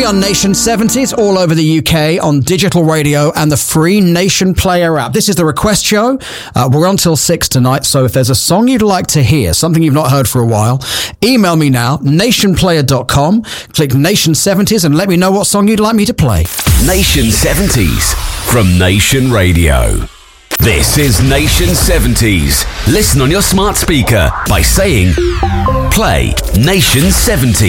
on Nation 70s all over the UK on digital radio and the free Nation Player app. This is the request show. We're on till 6 tonight, so if there's a song you'd like to hear, something you've not heard for a while, email me now, nationplayer.com, click Nation 70s and let me know what song you'd like me to play. Nation 70s from Nation Radio. This is Nation 70s. Listen on your smart speaker by saying, play Nation 70s.